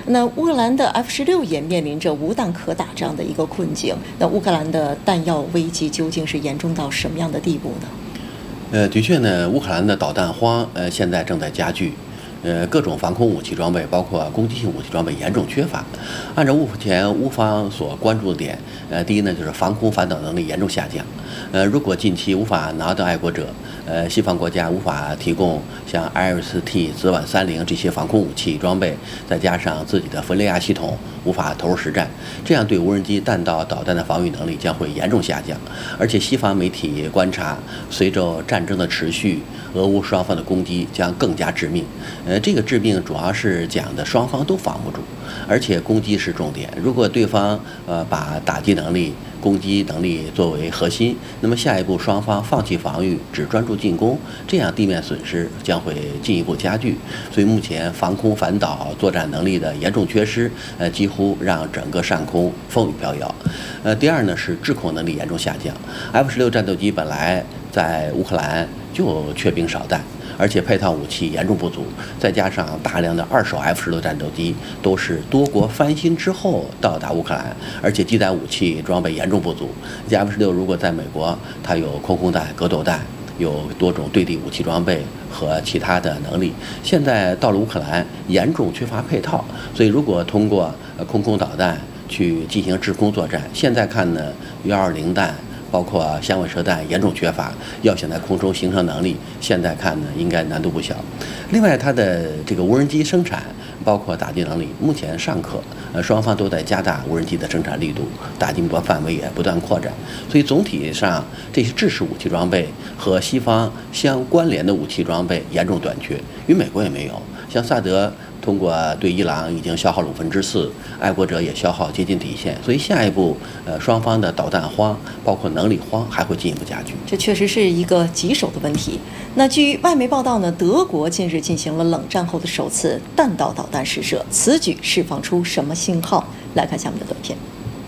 那乌克兰的 F-16也面临着无弹可打这样的一个困境。那乌克兰的弹药危机究竟是严重到什么样的地步呢？ 的确呢，乌克兰的导弹荒现在正在加剧。各种防空武器装备，包括攻击性武器装备严重缺乏。按照目前乌方所关注的点，第一呢就是防空反导能力严重下降。如果近期无法拿到爱国者，西方国家无法提供像艾瑞斯 T、紫菀30这些防空武器装备，再加上自己的弗雷亚系统无法投入实战，这样对无人机弹道导弹的防御能力将会严重下降。而且西方媒体观察，随着战争的持续，俄乌双方的攻击将更加致命。这个致命主要是讲的双方都防不住，而且攻击是重点。如果对方把打击能力、攻击能力作为核心，那么下一步双方放弃防御，只专注进攻，这样地面损失将会进一步加剧。所以目前防空反导作战能力的严重缺失，几乎让整个上空风雨飘摇。第二呢是制空能力严重下降。F-16战斗机本来在乌克兰就缺兵少弹，而且配套武器严重不足，再加上大量的二手 F-16战斗机都是多国翻新之后到达乌克兰，而且机载武器装备严重不足。F-16如果在美国，它有空空弹、格斗弹，有多种对地武器装备和其他的能力，现在到了乌克兰严重缺乏配套，所以如果通过空导弹去进行制空作战，现在看呢120弹包括响尾蛇弹严重缺乏，要想在空中形成能力，现在看呢应该难度不小。另外，它的这个无人机生产，包括打击能力，目前尚可。双方都在加大无人机的生产力度，打击目标范围也不断扩展。所以总体上，这些制式武器装备和西方相关联的武器装备严重短缺，与美国也没有。像萨德通过对伊朗已经消耗了4%，爱国者也消耗接近底线，所以下一步双方的导弹荒，包括能力荒还会进一步加剧。 这确实是一个棘手的问题。那据外媒报道呢，德国近日进行了冷战后的首次弹道导弹试射，此举释放出什么信号？来看下面的短片。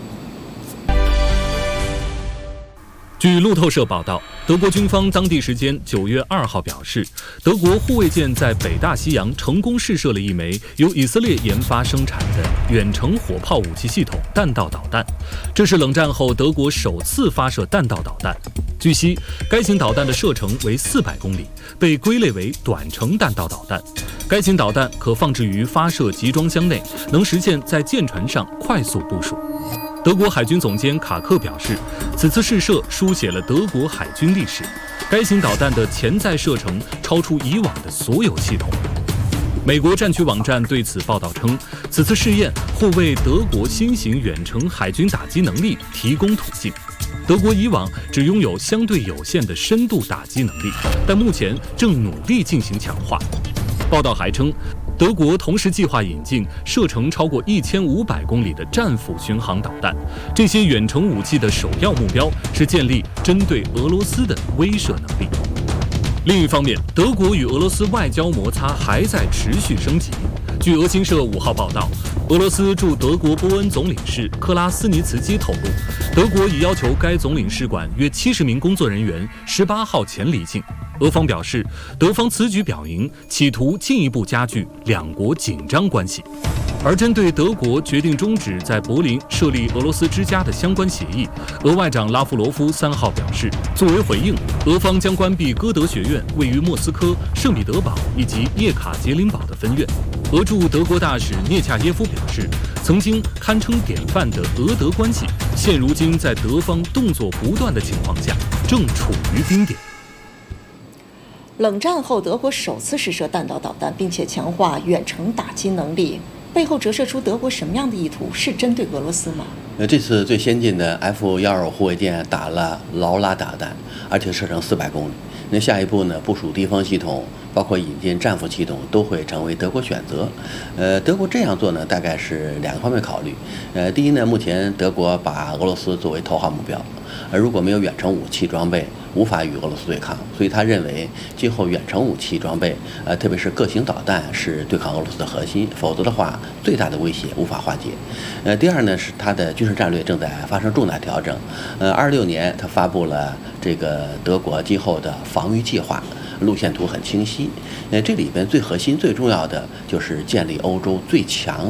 据路透社报道，德国军方当地时间9月2号表示，德国护卫舰在北大西洋成功试射了一枚由以色列研发生产的远程火炮武器系统弹道导弹，这是冷战后德国首次发射弹道导弹。据悉，该型导弹的射程为400公里，被归类为短程弹道导弹。该型导弹可放置于发射集装箱内，能实现在舰船上快速部署。德国海军总监卡克表示，此次试射书写了德国海军历史。该型导弹的潜在射程超出以往的所有系统。美国战区网站对此报道称，此次试验或为德国新型远程海军打击能力提供途径。德国以往只拥有相对有限的深度打击能力，但目前正努力进行强化。报道还称，德国同时计划引进射程超过1500公里的战斧巡航导弹。这些远程武器的首要目标是建立针对俄罗斯的威慑能力。另一方面，德国与俄罗斯外交摩擦还在持续升级。据俄新社5号报道，俄罗斯驻德国波恩总领事克拉斯尼茨基透露，德国已要求该总领事馆约70名工作人员18号前离境。俄方表示，德方此举表明企图进一步加剧两国紧张关系。而针对德国决定终止在柏林设立俄罗斯之家的相关协议，俄外长拉夫罗夫3号表示，作为回应，俄方将关闭歌德学院位于莫斯科、圣彼得堡以及叶卡捷琳堡的分院。俄驻德国大使涅恰耶夫表示，曾经堪称典范的俄德关系，现如今在德方动作不断的情况下，正处于冰点。 冷战后，德国首次试射弹道导弹，并且强化远程打击能力，背后折射出德国什么样的意图？是针对俄罗斯吗？ 这次最先进的 F-15护卫舰打了劳拉导弹，而且射程400公里。那下一步呢？部署地方系统，包括引进战斧系统，都会成为德国选择。德国这样做呢，大概是2个方面考虑。第一呢，目前德国把俄罗斯作为头号目标，如果没有远程武器装备，无法与俄罗斯对抗，所以他认为今后远程武器装备，特别是各型导弹是对抗俄罗斯的核心，否则的话，最大的威胁无法化解。第二呢，是他的军事战略正在发生重大调整。26年他发布了这个德国今后的防御计划，路线图很清晰。这里边最核心、最重要的就是建立欧洲最强